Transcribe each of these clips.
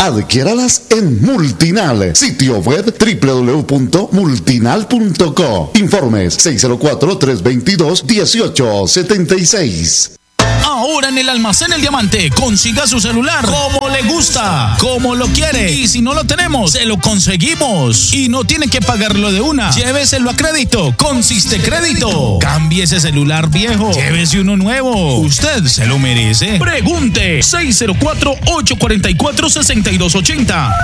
Adquiéralas en Multinal, sitio web www.multinal.co. Informes 604-322-1876. Ahora en el Almacén El Diamante, consiga su celular como le gusta, como lo quiere. Y si no lo tenemos, se lo conseguimos. Y no tiene que pagarlo de una. Lléveselo a crédito con Sistecrédito. Cambie ese celular viejo, llévese uno nuevo. Usted se lo merece. Pregunte 604-844-6280.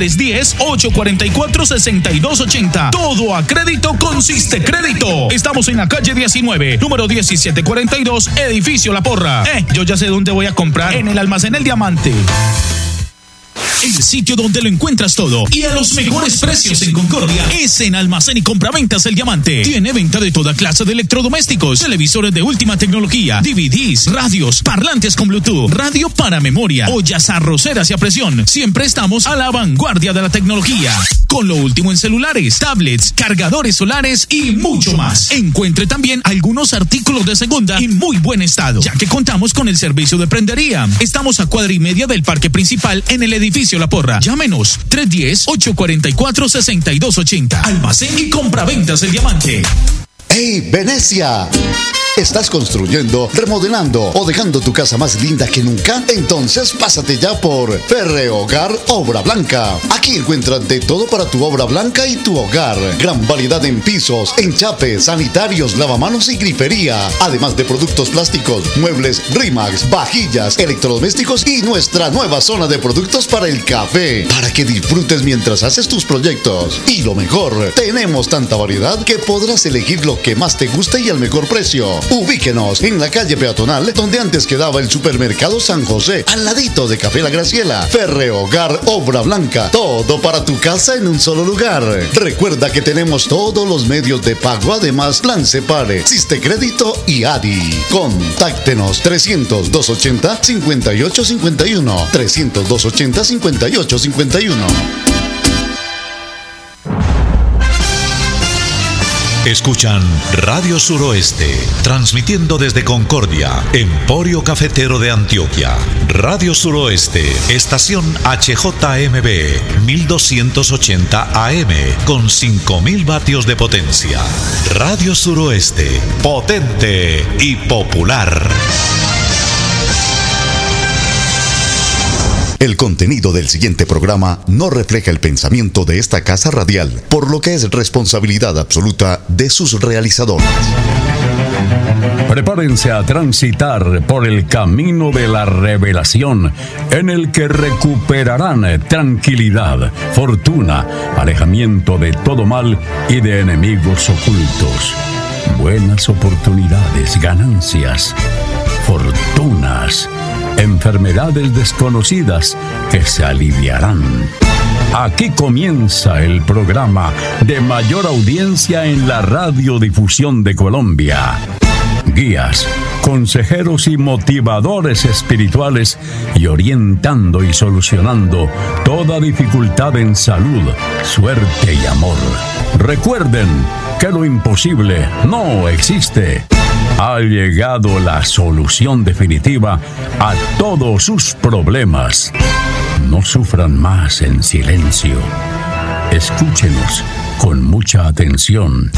310-844-6280. Todo a crédito con Sistecrédito. Estamos en la calle 19, número 1742, edificio La Porra. Yo ya sé dónde voy a comprar. En el Almacén El Diamante. El sitio donde lo encuentras todo y a los mejores precios en Concordia es en Almacén y Compraventas El Diamante. Tiene venta de toda clase de electrodomésticos, televisores de última tecnología, DVDs, radios, parlantes con Bluetooth, radio para memoria, ollas arroceras y a presión. Siempre estamos a la vanguardia de la tecnología, con lo último en celulares, tablets, cargadores solares y mucho más. Encuentre también algunos artículos de segunda en muy buen estado, ya que contamos con el servicio de prendería. Estamos a cuadra y media del parque principal en el edificio La Porra. Llámenos 310-844-6280. Almacén y Compraventas El Diamante. ¡Hey, Venecia! ¿Estás construyendo, remodelando o dejando tu casa más linda que nunca? Entonces pásate ya por Ferrehogar Obra Blanca. Aquí encuentras de todo para tu obra blanca y tu hogar. Gran variedad en pisos, enchapes, sanitarios, lavamanos y grifería. Además de productos plásticos, muebles Rimax, vajillas, electrodomésticos y nuestra nueva zona de productos para el café. Para que disfrutes mientras haces tus proyectos. Y lo mejor, tenemos tanta variedad que podrás elegir lo que más te guste y al mejor precio. Ubíquenos en la calle peatonal donde antes quedaba el supermercado San José, al ladito de Café La Graciela. Ferrehogar Obra Blanca, todo para tu casa en un solo lugar. Recuerda que tenemos todos los medios de pago, además Plan Separe, Sistecrédito y ADI. Contáctenos 300-280-5851, 300-280-5851. Escuchan Radio Suroeste, transmitiendo desde Concordia, Emporio Cafetero de Antioquia. Radio Suroeste, estación HJMB, 1280 AM, con 5000 vatios de potencia. Radio Suroeste, potente y popular. El contenido del siguiente programa no refleja el pensamiento de esta casa radial, por lo que es responsabilidad absoluta de sus realizadores. Prepárense a transitar por el camino de la revelación, en el que recuperarán tranquilidad, fortuna, alejamiento de todo mal y de enemigos ocultos. Buenas oportunidades, ganancias, fortunas, enfermedades desconocidas que se aliviarán. Aquí comienza el programa de mayor audiencia en la radiodifusión de Colombia. Guías, consejeros y motivadores espirituales, y orientando y solucionando toda dificultad en salud, suerte y amor. Recuerden que lo imposible no existe. Ha llegado la solución definitiva a todos sus problemas. No sufran más en silencio. Escúchenos con mucha atención.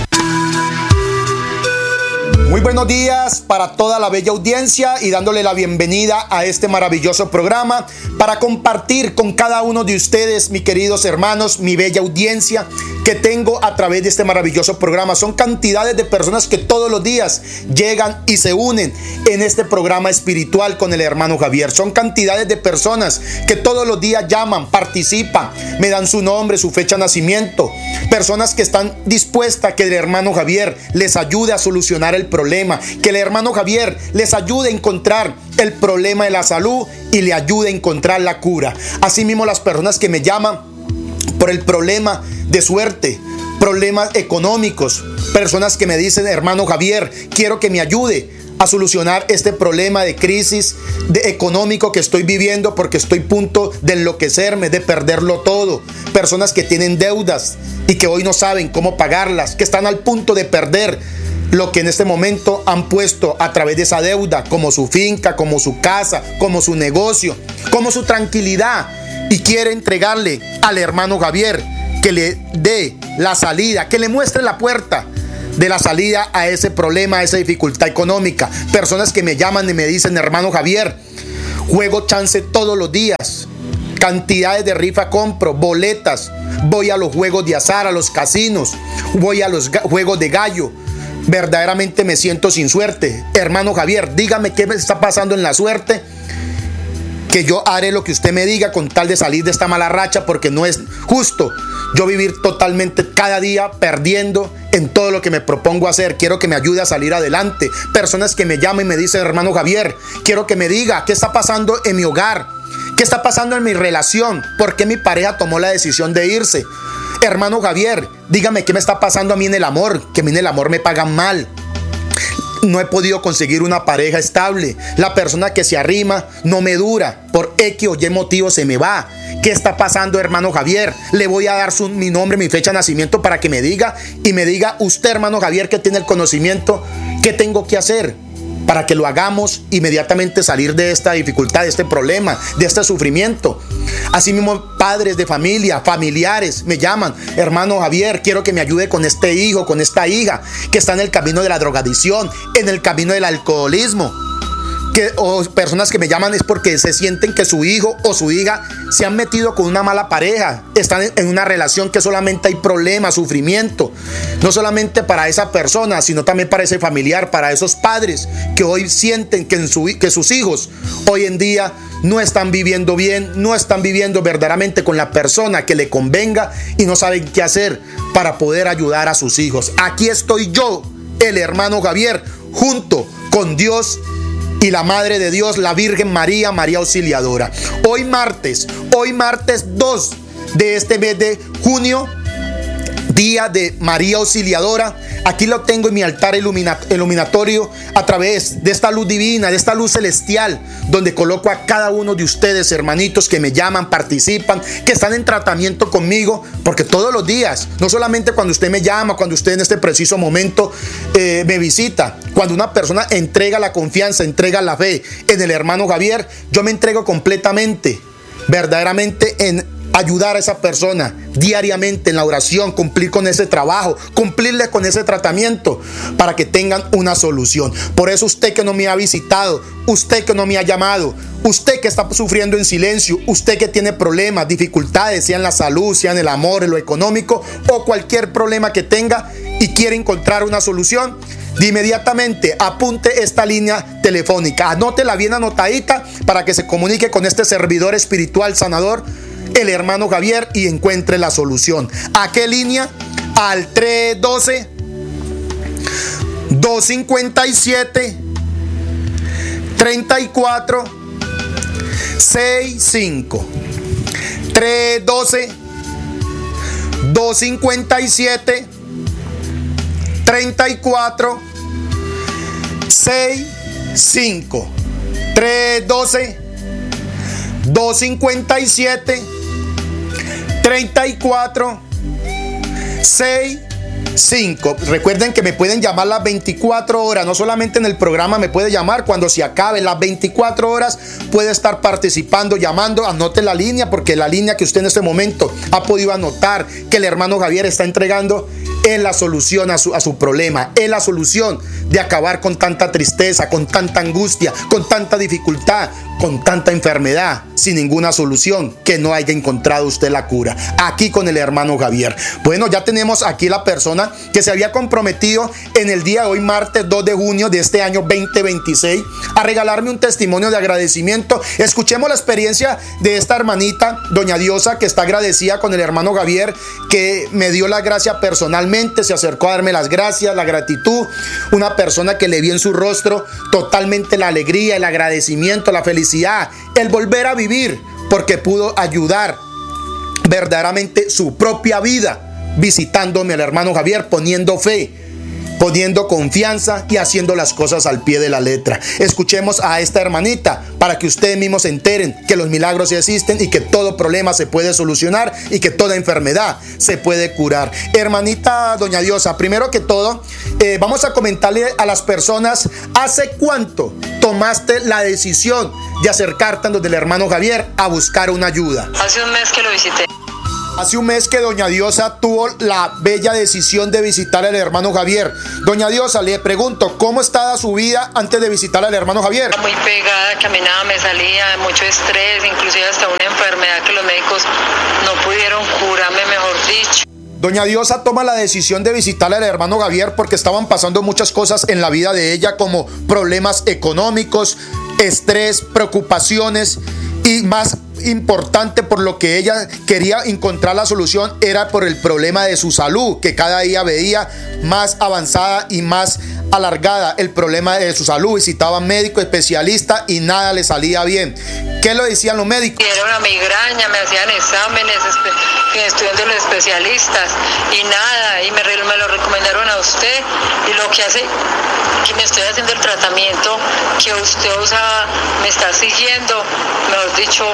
Muy buenos días para toda la bella audiencia y dándole la bienvenida a este maravilloso programa para compartir con cada uno de ustedes, mis queridos hermanos, mi bella audiencia que tengo a través de este maravilloso programa. Son cantidades de personas que todos los días llegan y se unen en este programa espiritual con el hermano Javier. Son cantidades de personas que todos los días llaman, participan, me dan su nombre, su fecha de nacimiento. Personas que están dispuestas a que el hermano Javier les ayude a solucionar el problema, que el hermano Javier les ayude a encontrar el problema de la salud y le ayude a encontrar la cura. Asimismo, las personas que me llaman por el problema de suerte, problemas económicos, personas que me dicen, hermano Javier, quiero que me ayude a solucionar este problema de crisis económico que estoy viviendo porque estoy a punto de enloquecerme, de perderlo todo. Personas que tienen deudas y que hoy no saben cómo pagarlas, que están al punto de perder lo que en este momento han puesto a través de esa deuda, como su finca, como su casa, como su negocio, como su tranquilidad. y quiere entregarle al hermano Javier que le dé la salida, que le muestre la puerta de la salida a ese problema, a esa dificultad económica. Personas que me llaman y me dicen: hermano Javier, juego chance todos los días, cantidades de rifa compro, boletas, voy a los juegos de azar, a los casinos, voy a los juegos de gallo, verdaderamente me siento sin suerte. Hermano Javier, dígame qué me está pasando en la suerte, que yo haré lo que usted me diga con tal de salir de esta mala racha, porque no es justo yo vivir totalmente cada día perdiendo en todo lo que me propongo hacer. Quiero que me ayude a salir adelante. Personas que me llaman y me dicen: hermano Javier, quiero que me diga qué está pasando en mi hogar, qué está pasando en mi relación, por qué mi pareja tomó la decisión de irse. Hermano Javier, dígame qué me está pasando a mí en el amor, que a mí en el amor me pagan mal. No he podido conseguir una pareja estable. La persona que se arrima no me dura. Por X o Y motivo se me va. ¿Qué está pasando, hermano Javier? Le voy a dar mi nombre, mi fecha de nacimiento para que me diga. Y me diga usted, hermano Javier, que tiene el conocimiento, ¿qué tengo que hacer para que lo hagamos inmediatamente salir de esta dificultad, de este problema, de este sufrimiento? Asimismo, padres de familia, familiares me llaman: hermano Javier, quiero que me ayude con este hijo, con esta hija que está en el camino de la drogadicción, en el camino del alcoholismo. O personas que me llaman es porque se sienten que su hijo o su hija se han metido con una mala pareja, están en una relación que solamente hay problemas, sufrimiento, no solamente para esa persona, sino también para ese familiar, para esos padres que hoy sienten que sus hijos hoy en día no están viviendo bien, no están viviendo verdaderamente con la persona que le convenga y no saben qué hacer para poder ayudar a sus hijos. Aquí estoy yo, el hermano Javier, junto con Dios y la Madre de Dios, la Virgen María, María Auxiliadora. Hoy martes 2 de este mes de junio, día de María Auxiliadora. Aquí lo tengo en mi altar iluminatorio a través de esta luz divina, de esta luz celestial, donde coloco a cada uno de ustedes, hermanitos, que me llaman, participan, que están en tratamiento conmigo, porque todos los días, no solamente cuando usted me llama, cuando usted en este preciso momento me visita, cuando una persona entrega la confianza, entrega la fe en el hermano Javier, yo me entrego completamente, verdaderamente en ayudar a esa persona diariamente en la oración, cumplir con ese trabajo, cumplirle con ese tratamiento para que tengan una solución. Por eso usted que no me ha visitado, usted que no me ha llamado, usted que está sufriendo en silencio, usted que tiene problemas, dificultades, sea en la salud, sea en el amor, en lo económico o cualquier problema que tenga y quiere encontrar una solución, de inmediatamente apunte esta línea telefónica, anótela bien anotadita para que se comunique con este servidor espiritual sanador, el hermano Javier, y encuentre la solución. ¿A qué línea? Al 312-257-3465. 312-257-3465. 312-257-3465. Recuerden que me pueden llamar las 24 horas, no solamente en el programa, me puede llamar cuando se acabe, las 24 horas puede estar participando, llamando. Anote la línea, porque la línea que usted en este momento ha podido anotar que el hermano Javier está entregando es la solución a su problema, es la solución de acabar con tanta tristeza, con tanta angustia, con tanta dificultad, con tanta enfermedad, sin ninguna solución, que no haya encontrado usted la cura. Aquí con el hermano Javier. Bueno, ya tenemos aquí la persona que se había comprometido en el día de hoy, martes 2 de junio de este año 2026, a regalarme un testimonio de agradecimiento. Escuchemos la experiencia de esta hermanita, doña Diosa, que está agradecida con el hermano Javier, que me dio la gracia personalmente, se acercó a darme las gracias, la gratitud. Una persona que le vi en su rostro totalmente la alegría, el agradecimiento, la felicidad, el volver a vivir, porque pudo ayudar verdaderamente su propia vida, visitándome al hermano Javier, poniendo fe poniendo confianza y haciendo las cosas al pie de la letra. Escuchemos a esta hermanita para que ustedes mismos se enteren que los milagros sí existen y que todo problema se puede solucionar y que toda enfermedad se puede curar. Hermanita Doña Diosa, primero que todo, vamos a comentarle a las personas, ¿hace cuánto tomaste la decisión de acercarte a donde el hermano Javier a buscar una ayuda? Hace un mes que lo visité. Hace un mes que Doña Diosa tuvo la bella decisión de visitar al hermano Javier. Doña Diosa, le pregunto, ¿cómo estaba su vida antes de visitar al hermano Javier? Muy pegada, caminaba, me salía, mucho estrés, inclusive hasta una enfermedad que los médicos no pudieron curarme, mejor dicho. Doña Diosa toma la decisión de visitar al hermano Javier porque estaban pasando muchas cosas en la vida de ella, como problemas económicos, estrés, preocupaciones, y más importante, por lo que ella quería encontrar la solución, era por el problema de su salud, que cada día veía más avanzada y más alargada el problema de su salud. Visitaba médico, especialista y nada le salía bien. ¿Qué le decían los médicos? Era una migraña, me hacían exámenes, estudiando los especialistas y nada, y me lo recomendaron a usted, y lo que hace que me estoy haciendo el tratamiento que usted me está siguiendo, mejor dicho,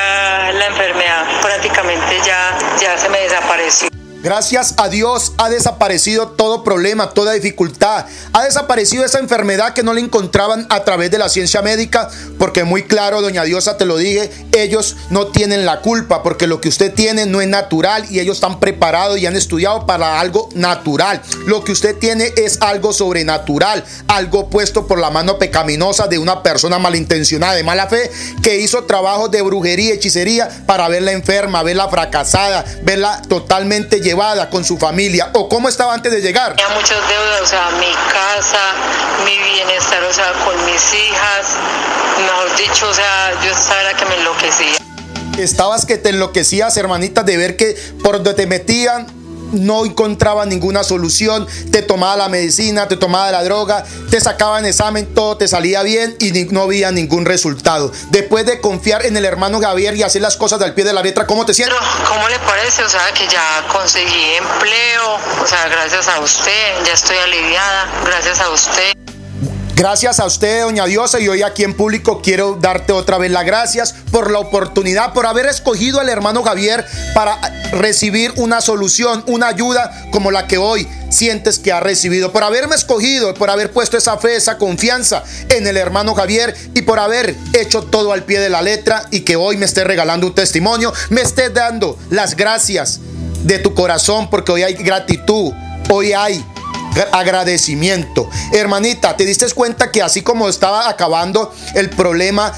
ya la enfermedad prácticamente ya se me desapareció. Gracias a Dios ha desaparecido todo problema, toda dificultad. Ha desaparecido esa enfermedad que no le encontraban a través de la ciencia médica, porque muy claro, Doña Diosa, te lo dije, ellos no tienen la culpa, porque lo que usted tiene no es natural y ellos están preparados y han estudiado para algo natural. Lo que usted tiene es algo sobrenatural, algo puesto por la mano pecaminosa de una persona malintencionada, de mala fe, que hizo trabajos de brujería, hechicería para verla enferma, verla fracasada, verla totalmente llevada con su familia. ¿O cómo estaba antes de llegar? Tenía muchas deudas, o sea, mi casa, mi bienestar, o sea, con mis hijas, mejor dicho, o sea, yo estaba que me enloquecía. Estabas que te enloquecías, hermanita, de ver que por donde te metían no encontraba ninguna solución. Te tomaba la medicina, te tomaba la droga, te sacaban examen, todo te salía bien y no había ningún resultado. Después de confiar en el hermano Javier y hacer las cosas al pie de la letra, ¿cómo te sientes? Pero, ¿cómo le parece? O sea, que ya conseguí empleo, o sea, gracias a usted, ya estoy aliviada, gracias a usted. Gracias a usted, Doña Diosa, y hoy aquí en público quiero darte otra vez las gracias por la oportunidad, por haber escogido al hermano Javier para recibir una solución, una ayuda como la que hoy sientes que has recibido, por haberme escogido, por haber puesto esa fe, esa confianza en el hermano Javier y por haber hecho todo al pie de la letra y que hoy me estés regalando un testimonio, me estés dando las gracias de tu corazón, porque hoy hay gratitud, hoy hay agradecimiento. Hermanita, ¿te diste cuenta que así como estaba acabando el problema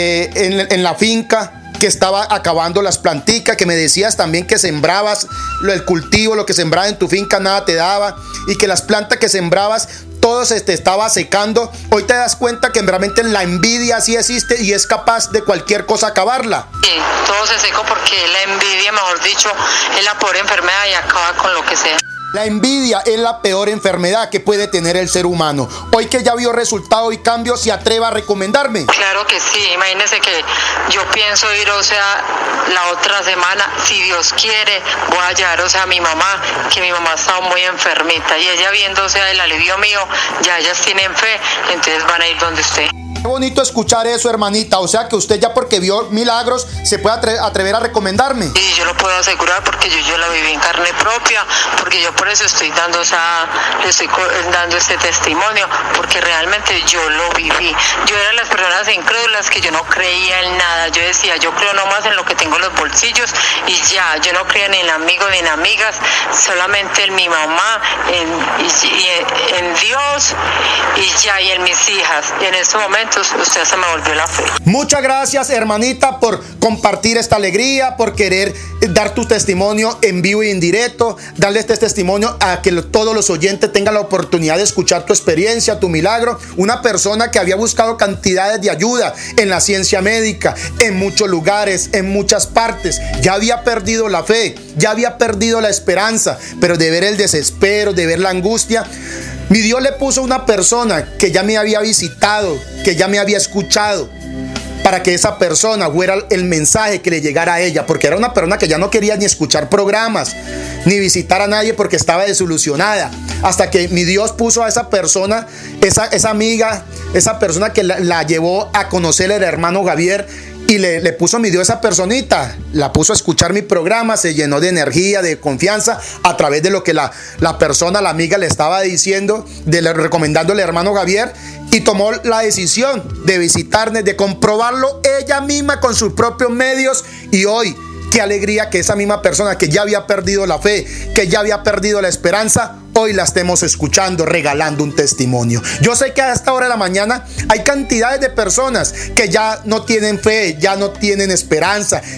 en la finca, que estaba acabando las planticas, que me decías también que sembrabas el cultivo, lo que sembrabas en tu finca nada te daba, y que las plantas que sembrabas todo se te estaba secando? Hoy te das cuenta que realmente la envidia sí existe y es capaz de cualquier cosa acabarla. Sí, todo se secó porque la envidia, mejor dicho, es la pobre enfermedad y acaba con lo que sea. La envidia es la peor enfermedad que puede tener el ser humano. Hoy que ya vio resultado y cambio, ¿se atreve a recomendarme? Claro que sí, imagínese que yo pienso ir, o sea, la otra semana, si Dios quiere, voy a llevar, o sea, a mi mamá, que mi mamá estaba muy enfermita, y ella viendo, o sea, el alivio mío, ya ellas tienen fe, entonces van a ir donde usted. Qué bonito escuchar eso, hermanita. O sea que usted ya porque vio milagros se puede atrever a recomendarme. Sí, yo lo puedo asegurar porque yo la viví en carne propia, porque yo por eso estoy dando le estoy dando este testimonio, porque realmente yo lo viví. Yo era de las personas incrédulas que yo no creía en nada. Yo decía, yo creo nomás en lo que tengo en los bolsillos y ya, yo no creía ni en amigos ni en amigas, solamente en mi mamá, en Dios y ya, y en mis hijas. Y en estos momentos usted se me volvió la fe. Muchas gracias, hermanita, por compartir esta alegría, por querer dar tu testimonio en vivo y en directo, darle este testimonio a que todos los oyentes tengan la oportunidad de escuchar tu experiencia, tu milagro. Una persona que había buscado cantidades de ayuda en la ciencia médica, en muchos lugares, en muchas partes. Ya había perdido la fe, ya había perdido la esperanza, pero de ver el desespero, de ver la angustia, mi Dios le puso una persona que ya me había visitado, que ya me había escuchado, para que esa persona fuera el mensaje que le llegara a ella, porque era una persona que ya no quería ni escuchar programas, ni visitar a nadie porque estaba desilusionada. Hasta que mi Dios puso a esa persona, esa amiga, esa persona que la llevó a conocer al hermano Javier. Y le puso mi Dios esa personita, la puso a escuchar mi programa, se llenó de energía, de confianza a través de lo que la persona, la amiga le estaba diciendo, recomendándole al hermano Javier, y tomó la decisión de visitarme, de comprobarlo ella misma con sus propios medios. Y hoy, qué alegría que esa misma persona que ya había perdido la fe, que ya había perdido la esperanza, hoy la estemos escuchando, regalando un testimonio. Yo sé que a esta hora de la mañana hay cantidades de personas que ya no tienen fe, ya no tienen esperanza,